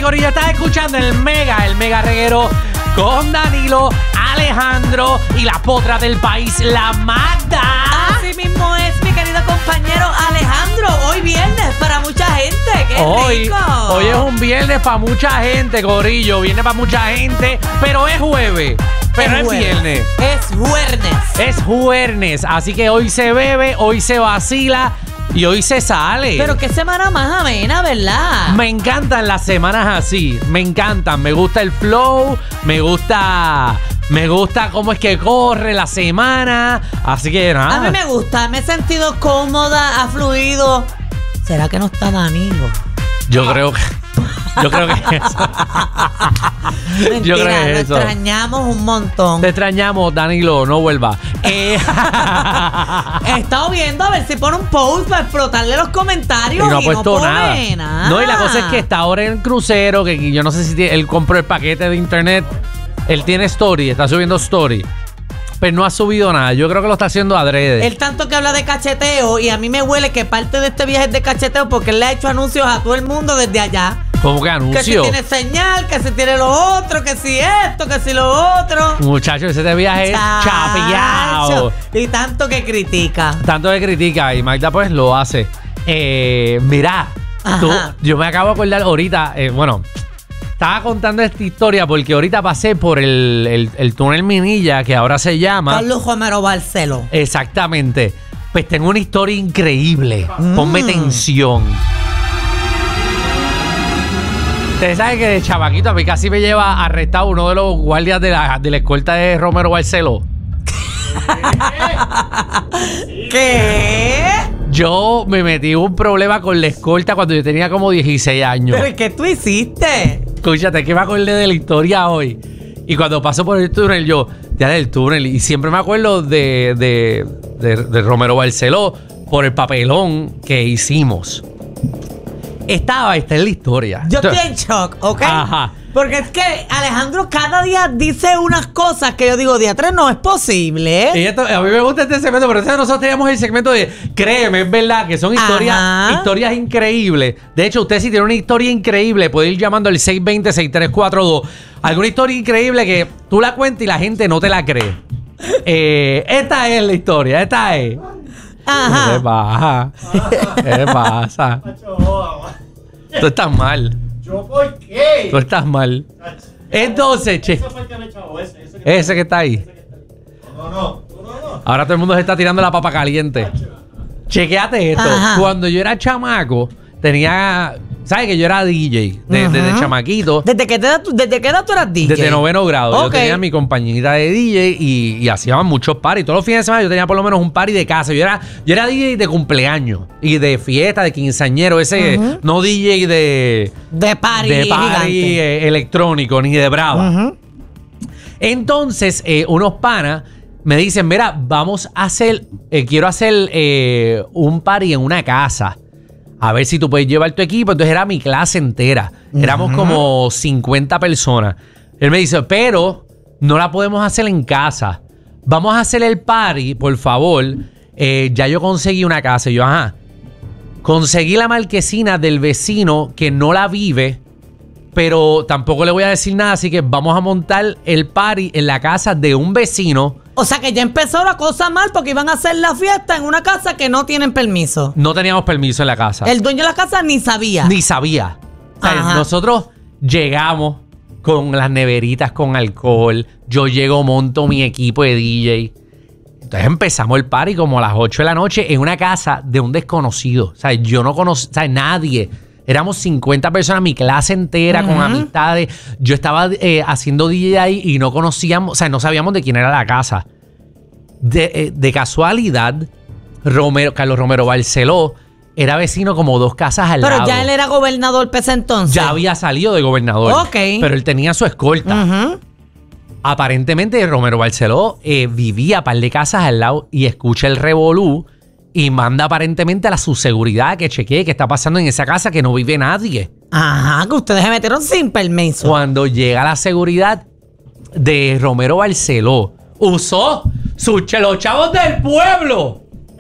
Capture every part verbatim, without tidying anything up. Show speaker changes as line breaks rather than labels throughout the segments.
corillo, estás escuchando el Mega, el Mega Reguero con Danilo, Alejandro y la potra del país, la Magda.
Así mismo es, mi querido compañero Alejandro. Hoy viernes para mucha gente. ¡Qué
hoy,
rico!
Hoy es un viernes para mucha gente, corillo. Viernes para mucha gente, pero es jueves. Pero es, es viernes.
Es jueves.
Es jueves. Así que hoy se bebe, hoy se vacila y hoy se sale.
Pero qué semana más amena, ¿verdad?
Me encantan las semanas así. Me encantan. Me gusta el flow. Me gusta... Me gusta cómo es que corre la semana. Así que nada.
A mí me gusta. Me he sentido cómoda, ha fluido. ¿Será que no está Danilo?
Yo creo que... Yo creo que es eso.
Mentira,
Yo creo que es
lo
eso.
extrañamos un montón.
Te extrañamos, Danilo, no vuelva. Eh,
He estado viendo a ver si pone un post para explotarle los comentarios.
y no ha
y
puesto
no
nada.
pone nada.
No, y la cosa es que está ahora en el crucero, que yo no sé si tiene, él compró el paquete de internet. Él tiene story, está subiendo story. Pero no ha subido nada. Yo creo que lo está haciendo adrede.
Él tanto que habla de cacheteo y a mí me huele que parte de este viaje es de cacheteo porque él le ha hecho anuncios a todo el mundo desde allá.
¿Cómo que
Que si
anuncio?
tiene señal, que si tiene lo otro, que si esto, que si lo otro.
Muchachos, ese viaje es chapeado.
Chacho. Y tanto que critica.
Tanto que critica y Magda pues lo hace. Eh, mira, tú, yo me acabo de acordar ahorita, eh, bueno, estaba contando esta historia porque ahorita pasé por el, el, el túnel Minilla, que ahora se llama...
Carlos Romero Barceló.
Exactamente. Pues tengo una historia increíble.
Mm.
Ponme tensión. Ustedes saben que de chavaquito a mí casi me lleva arrestado uno de los guardias de la, de la escolta de Romero Barceló.
¿Qué?
Yo me metí en un problema con la escolta cuando yo tenía como dieciséis años.
¿Pero qué tú hiciste?
Escúchate, que me acordé de la historia hoy. Y cuando paso por el túnel, yo, ya del túnel, y siempre me acuerdo de, de, de, de Romero Barceló por el papelón que hicimos. Estaba, esta es la historia.
Yo estoy en shock, ¿ok?
Ajá.
Porque es que Alejandro cada día dice unas cosas que yo digo, día tres no es posible, ¿eh?
Y esto, a mí me gusta este segmento, pero entonces nosotros teníamos el segmento de créeme, es verdad, que son historias,
Ajá.
historias increíbles. De hecho, usted si tiene una historia increíble, puede ir llamando al seis dos cero, seis tres cuatro dos. Alguna historia increíble que tú la cuentas y la gente no te la cree. eh, esta es la historia, esta es.
Ajá.
¿Qué pasa? ¿Qué pasa? Tú estás mal.
¿Yo por qué?
Tú estás mal. Entonces, che.
Ese fue el que me echó, ese, ese que
Ese que está ahí.
No, no, no, no, no.
Ahora todo el mundo se está tirando la papa caliente. Chequéate esto.
Ajá.
Cuando yo era chamaco, tenía... ¿Sabes que yo era D J? De-
Ujú.
Desde chamaquito.
¿Desde qué edad tú, desde qué edad tú eras D J?
Desde noveno grado.
Ok.
Yo tenía mi compañita de D J y, y hacíamos muchos parties. Todos los fines de semana yo tenía por lo menos un party de casa. Yo era, yo era D J de cumpleaños y de fiesta, de quinceañero. Ese,
Ujú.
no D J de...
De party
de party
gigante.
eh, electrónico, ni de brava.
Ujú.
Entonces, eh, unos panas me dicen, mira, vamos a hacer, eh, quiero hacer eh, un party en una casa. A ver si tú puedes llevar tu equipo. Entonces era mi clase entera. Éramos como cincuenta personas. Él me dice, pero no la podemos hacer en casa. Vamos a hacer el party, por favor. Eh, ya yo conseguí una casa. Y yo, ajá. Conseguí la marquesina del vecino que no la vive, pero tampoco le voy a decir nada. Así que vamos a montar el party en la casa de un vecino.
O sea que ya empezó la cosa mal porque iban a hacer la fiesta en una casa que no tienen permiso.
No teníamos permiso en la casa.
El dueño de la casa ni sabía.
Ni sabía. O sea,
Ajá.
nosotros llegamos con las neveritas con alcohol. Yo llego, monto mi equipo de D J. Entonces empezamos el party como a las ocho de la noche en una casa de un desconocido. O sea, yo no conocía, o sea, nadie. Éramos cincuenta personas, mi clase entera, con
Ujú.
amistades. Yo estaba eh, haciendo D J ahí y no conocíamos, o sea, no sabíamos de quién era la casa. De, eh, de casualidad, Romero, Carlos Romero Barceló era vecino como dos casas al
Pero
lado.
ya él era gobernador pese entonces.
Ya había salido de gobernador.
Ok.
Pero él tenía su escolta.
Ujú.
Aparentemente, Romero Barceló eh, vivía a par de casas al lado y escucha el revolú y manda aparentemente a la subseguridad que chequee qué está pasando en esa casa que no vive nadie.
Ajá, que ustedes se metieron sin permiso.
Cuando llega la seguridad de Romero Barceló, usó sus ch- los chavos del pueblo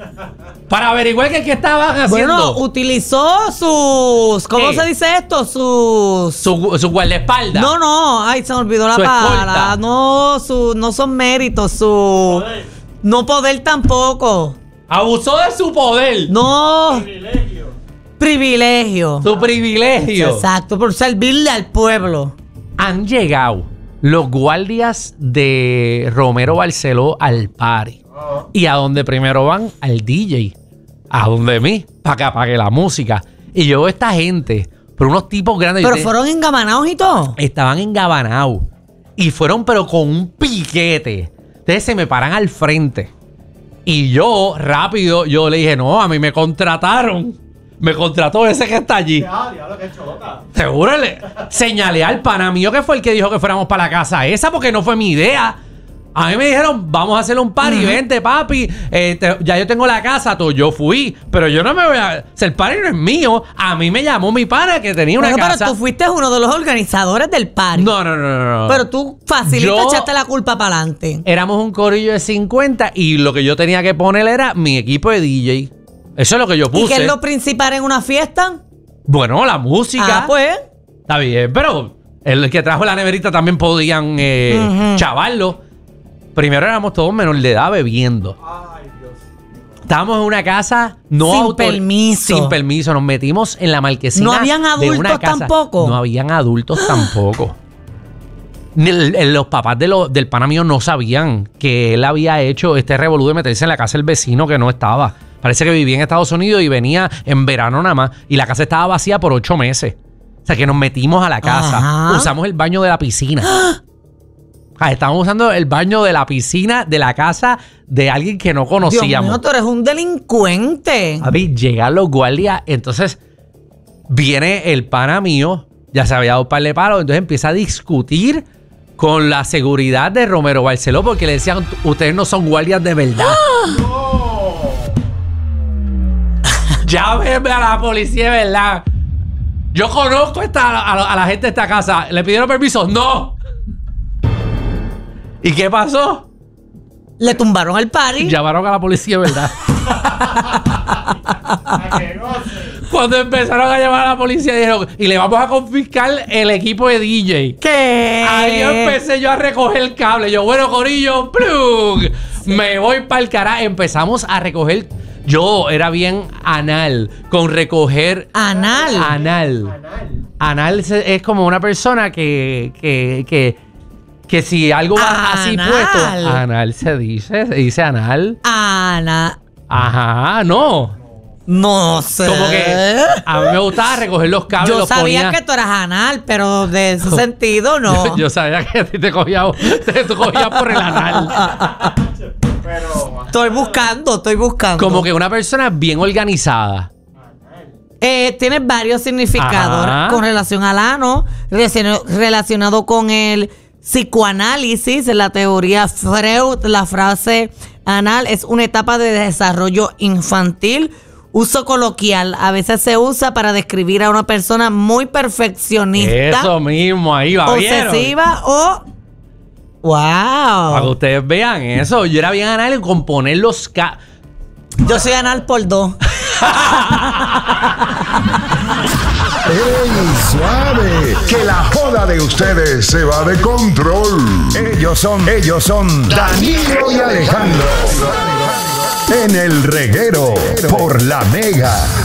Para averiguar qué, qué estaban haciendo.
Bueno, utilizó sus... ¿Cómo
¿Qué?
se dice esto? Sus...
Su, su guardaespaldas.
No, no. Ay, se me olvidó la
Su
palabra.
escolta.
No, su, no son méritos. Su...
Poder.
No poder tampoco.
Abusó de su poder.
No.
Privilegio.
Privilegio.
Su privilegio.
Exacto, por servirle al pueblo.
Han llegado los guardias de Romero Barceló al party.
Ah.
Y a donde primero van, al D J. A donde mí, para que apague la música. Y yo veo esta gente, por unos tipos grandes.
Pero
yo te-
fueron engamanados y todo.
Estaban engabanados. Y fueron, pero con un piquete. Entonces se me paran al frente. Y yo, rápido, yo le dije, no, a mí me contrataron. Me contrató ese que está allí.
Ah, diablo, qué chota.
Seguro le señalé al pana mío que fue el que dijo que fuéramos para la casa esa, porque no fue mi idea. A mí me dijeron, vamos a hacer un party, uh-huh. Vente, papi. Eh, te- ya yo tengo la casa, todo. Yo fui, pero yo no me voy a... O sea, el party no es mío. A mí me llamó mi pana que tenía una
Bueno,
casa.
pero tú fuiste uno de los organizadores del party.
No, no, no, no, no.
Pero tú facilita
Yo-
echaste la culpa para adelante.
Éramos un corillo de cincuenta y lo que yo tenía que poner era mi equipo de D J. Eso es lo que yo puse.
¿Y qué es lo principal en una fiesta?
Bueno, la música.
Ah, pues.
Está bien, pero el que trajo la neverita también podían eh,
Ujú.
chavarlo. Primero éramos todos menor de edad bebiendo.
Ay, Dios.
Estábamos en una casa no
Sin
autor-
permiso.
Sin permiso. Nos metimos en la marquesina.
¿No habían
de
adultos
una casa.
tampoco?
No habían adultos tampoco. Ni el- el- los papás de lo- del pana mío no sabían que él había hecho este revolú de meterse en la casa del vecino que no estaba. Parece que vivía en Estados Unidos y venía en verano nada más. Y la casa estaba vacía por ocho meses. O sea que nos metimos a la casa.
Ajá.
Usamos el baño de la piscina. Ah, estábamos usando el baño de la piscina de la casa de alguien que no
Dios
conocíamos.
mío, tú eres un delincuente.
A ver, llegan los guardias. Entonces viene el pana mío. Ya se había dado un par de palos. Entonces empieza a discutir con la seguridad de Romero Barceló porque le decían, ustedes no son guardias de verdad.
No.
Llámeme a la policía de verdad. Yo conozco esta, a, la, a la gente de esta casa. ¿Le pidieron permiso? No. ¿Y qué pasó?
Le tumbaron el party.
Llamaron a la policía de verdad.
A que goce.
Cuando empezaron a llamar a la policía dijeron, y le vamos a confiscar el equipo de D J.
¿Qué?
Ahí empecé yo a recoger el cable. Yo, bueno, corillo, plug. Me voy para el carajo. Empezamos a recoger. Yo era bien anal con recoger.
Anal.
Anal.
Anal.
Anal es, es como una persona que, que, que, que si algo va así
Anal.
puesto. Anal se dice, se dice anal.
Ana.
Ajá, no.
No sé.
Como que a mí me gustaba recoger los cables.
Yo
los
sabía
ponía-
que tú eras anal, pero de ese sentido no.
Yo, yo sabía que a ti te cogía, te, te cogía por el anal.
Pero.
Estoy buscando, estoy buscando.
Como que una persona bien organizada.
Anal.
Eh, tiene varios significados
Ajá.
con relación al ano, relacion- relacionado con el psicoanálisis, en la teoría Freud, la frase anal es una etapa de desarrollo infantil. Uso coloquial, a veces se usa para describir a una persona muy perfeccionista,
Eso mismo, ahí va. ¿vieron?
obsesiva o...
Para que
¡Wow!
ustedes vean eso. Yo era bien anal con poner los ca...
Yo soy anal por dos.
¡Ey, suave! Que la joda de ustedes se va de control. Ellos son, ellos son Danilo y Alejandro. En el reguero por la Mega.